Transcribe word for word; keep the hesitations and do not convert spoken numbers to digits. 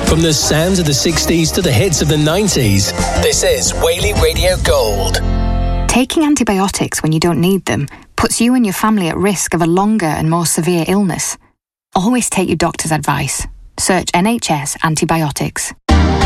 From the sounds of the sixties to the hits of the nineties, this is Whaley Radio Gold. Taking antibiotics when you don't need them puts you and your family at risk of a longer and more severe illness. Always take your doctor's advice. Search N H S antibiotics.